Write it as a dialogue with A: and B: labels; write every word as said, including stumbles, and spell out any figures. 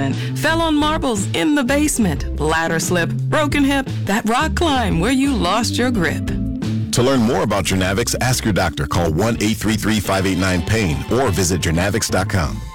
A: accident, fell on marbles in the basement, ladder slip, broken hip, that rock climb where you lost your grip.
B: To learn more about Journavx, ask your doctor. Call one eight three three, five eight nine, PAIN or visit Journavx dot com.